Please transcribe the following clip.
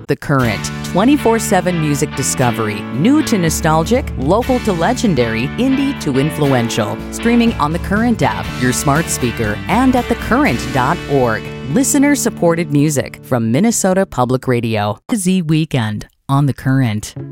The Current, 24/7 music discovery, new to nostalgic, local to legendary, indie to influential. Streaming on the Current app, your smart speaker, and at thecurrent.org. Listener-supported music from Minnesota Public Radio. Z Weekend on The Current.